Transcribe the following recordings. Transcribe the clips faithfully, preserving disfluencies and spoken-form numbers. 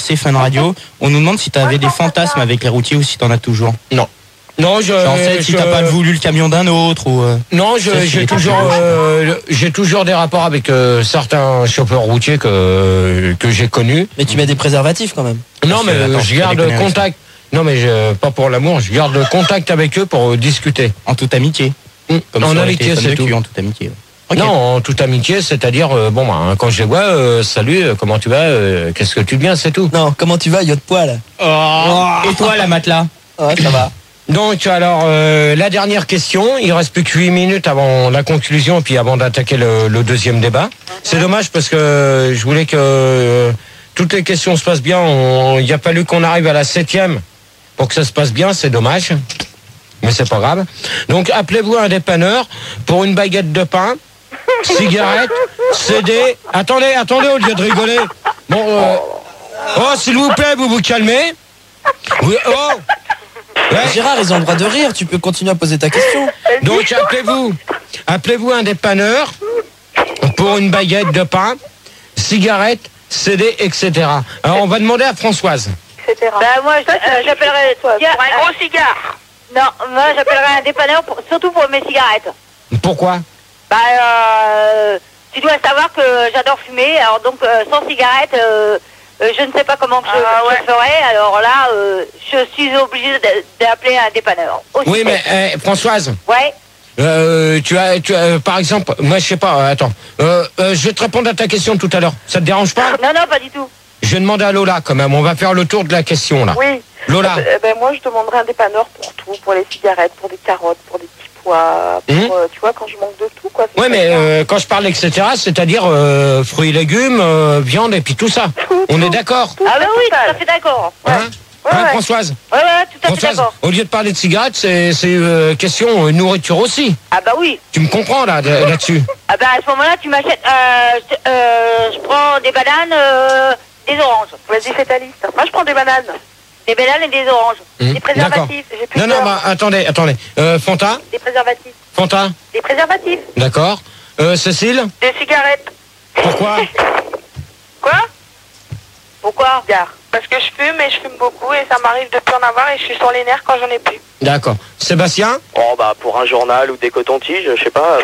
C'est Fun Radio. On nous demande si tu avais des fantasmes avec les routiers ou si tu en as toujours. Non. Non, je. Genre, je, si t'as pas voulu le camion d'un autre ou. Euh, non, je, j'ai toujours, euh, j'ai toujours des rapports avec euh, certains chauffeurs routiers que que j'ai connus. Mais tu mets des préservatifs quand même. Non, Parce mais que, attends, je garde contact. Non, mais je, pas pour l'amour. Je garde contact avec eux pour discuter. En toute amitié. Mmh. Comme en amitié, c'est tout. En toute amitié. Ouais. Okay. Non, en toute amitié, c'est-à-dire euh, bon, bah, quand je les vois, euh, salut, euh, comment tu vas, euh, qu'est-ce que tu deviens, c'est tout. Non, comment tu vas, yo de poil. Oh. Et toi, la matelas? Ouais, ça va. Donc alors euh, la dernière question, il reste plus que huit minutes avant la conclusion et puis avant d'attaquer le, le deuxième débat. C'est dommage parce que je voulais que euh, toutes les questions se passent bien. On, il a fallu qu'on arrive à la septième pour que ça se passe bien, c'est dommage. Mais c'est pas grave. Donc appelez-vous un dépanneur pour une baguette de pain, cigarette, C D. Attendez, attendez au lieu de rigoler. Bon, euh... oh s'il vous plaît, vous vous calmez. Oui, oh. Ouais. Gérard, ils ont le droit de rire, tu peux continuer à poser ta question. Donc appelez-vous, appelez-vous un dépanneur pour une baguette de pain, cigarette, C D, et cetera. Alors on va demander à Françoise. et cetera. Bah moi euh, j'appellerais pour un gros cigare. Non, moi j'appellerais un dépanneur pour, surtout pour mes cigarettes. Pourquoi? Bah euh, tu dois savoir que j'adore fumer, alors donc euh, sans cigarette. Euh, Euh, je ne sais pas comment je, ah, ouais. je ferai, alors là, euh, je suis obligée d'appeler un dépanneur. Aussi oui, mais euh, Françoise. Ouais. Euh, tu as, tu as, euh, par exemple, moi je sais pas, euh, attends, euh, euh, je vais te répondre à ta question tout à l'heure. Ça te dérange pas? Non, non, pas du tout. Je vais demander à Lola quand même. On va faire le tour de la question là. Oui. Lola. Euh, ben moi, je demanderais un dépanneur pour tout, pour les cigarettes, pour des carottes, pour des petits pois, pour, mmh. euh, tu vois, quand je manque de tout, quoi. Oui, mais euh, quand je parle et cetera, c'est-à-dire euh, fruits et légumes, euh, viande et puis tout ça. Tout, On tout, est d'accord? Ah ben oui, tout à fait d'accord. Hein, ouais. hein, ouais, ouais. Françoise? Ouais, ouais, tout à Françoise, fait d'accord. Au lieu de parler de cigarettes, c'est euh, question euh, nourriture aussi. Ah bah oui. Tu me comprends là, là-dessus? Ah bah à ce moment-là, tu m'achètes, euh, euh, je prends des bananes, euh, des oranges. Vas-y, fais ta liste. Moi, je prends des bananes. Des bananes et des oranges. Mmh. Des préservatifs. J'ai plus non, non, bah, attendez, attendez. Euh, Fanta? Des préservatifs. Fanta? Des préservatifs. D'accord. Euh, Cécile? Des cigarettes. Pourquoi? Quoi? Pourquoi? Gare. Parce que je fume et je fume beaucoup et ça m'arrive de plus en avoir et je suis sur les nerfs quand j'en ai plus. D'accord. Sébastien? Oh bah pour un journal ou des cotons-tiges, je sais pas.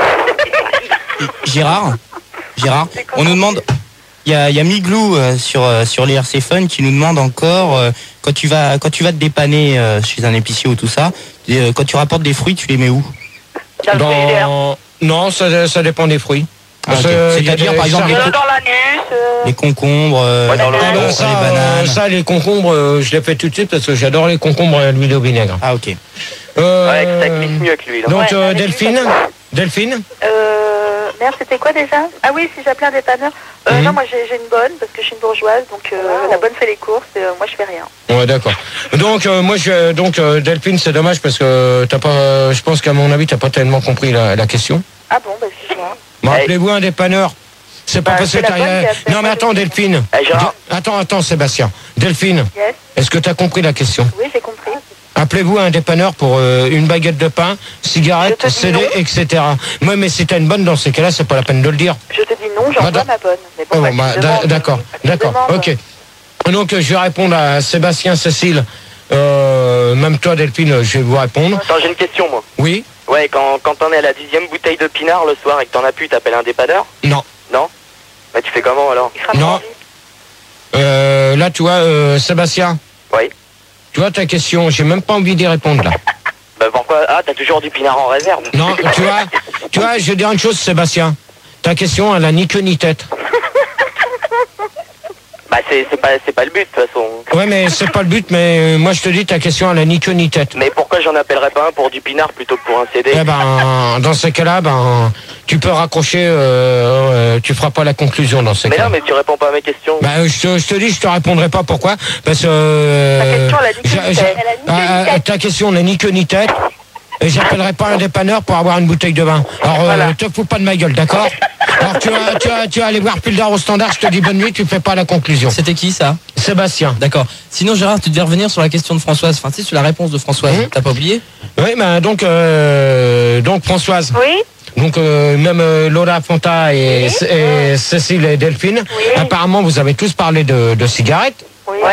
Gérard? Gérard? On nous demande... Il y a, y a Miglou euh, sur, euh, sur les R C Fun qui nous demande encore euh, quand, tu vas, quand tu vas te dépanner euh, chez un épicier ou tout ça, euh, quand tu rapportes des fruits, tu les mets où? Dans... Non, ça, ça dépend des fruits. Ah, okay. C'est-à-dire par exemple les, co dans l'anus, euh... les concombres, euh, ouais, dans le... les, ça, les bananes. Ça, les concombres, euh, je les fais tout de suite parce que j'adore les concombres à l'huile au vinaigre. Ah ok. Euh... Ouais, ça glisse mieux avec l'huile. Donc ouais, euh, Delphine, Delphine. Euh... Merde, c'était quoi déjà? Ah oui, si j'appelais un dépanneur. Euh, mmh. Non, moi j'ai une bonne parce que je suis une bourgeoise, donc euh, wow. La bonne fait les courses et euh, moi je fais rien. Ouais, d'accord. Donc euh, moi je, donc euh, Delphine, c'est dommage parce que t'as pas, euh, je pense qu'à mon avis t'as pas tellement compris la, la question. Ah bon, bah excuse-moi. Bon, hey. Appelez-vous un dépanneur. C'est pas bah, parce que t'as rien. Non mais attends Delphine. Hey, attends, attends Sébastien. Delphine. Yes. Est-ce que t'as compris la question? Oui, j'ai compris. Appelez-vous un dépanneur pour euh, une baguette de pain, cigarette, C D, et cetera. Moi, mais si t'as une bonne dans ces cas-là, c'est pas la peine de le dire. Je te dis non, j'en vois ma bonne. Mais bon, oh, bah, bah, d'accord, d'accord, ok. Donc, je vais répondre à Sébastien, Cécile, euh, même toi, Delphine, je vais vous répondre. Attends, j'ai une question, moi. Oui. Ouais, quand, quand t'en es à la dixième bouteille de pinard le soir et que t'en as plus, t'appelles un dépanneur? Non. Non? Bah, tu fais comment alors? Non. Euh, là, tu vois, euh, Sébastien. Oui. Tu vois ta question, j'ai même pas envie d'y répondre là. Bah pourquoi? Ah, t'as toujours du pinard en réserve. Non, tu vois, tu vois, je vais dire une chose, Sébastien. Ta question, elle a ni queue ni tête. Bah c'est pas, pas le but de toute façon. Ouais, mais c'est pas le but, mais euh, moi je te dis, ta question, elle a ni queue ni tête. Mais pourquoi j'en appellerais pas un pour du pinard plutôt que pour un C D? Eh ben, dans ces cas-là, ben, tu peux raccrocher, euh, euh, tu feras pas la conclusion dans ces cas-là. Mais cas non, mais tu réponds pas à mes questions. Ben, je te, je te dis, je te répondrai pas pourquoi. Parce que... Euh, ta question, elle a ni queue ni tête. Euh, ta question n'a ni queue ni tête. Et j'appellerai pas un dépanneur pour avoir une bouteille de vin. Alors, voilà. euh, te fous pas de ma gueule, d'accord? Alors, tu vas, tu, vas, tu vas aller voir Pildar au standard, je te dis bonne nuit, tu fais pas la conclusion. C'était qui, ça? Sébastien. D'accord. Sinon, Gérard, tu devais revenir sur la question de Françoise. Enfin, tu sais, sur la réponse de Françoise. Mmh. T'as pas oublié? Oui, ben, donc, euh, donc, Françoise. Oui. Donc, euh, même euh, Lola, Fanta et, oui. et Cécile et Delphine. Oui. Apparemment, vous avez tous parlé de, de cigarettes.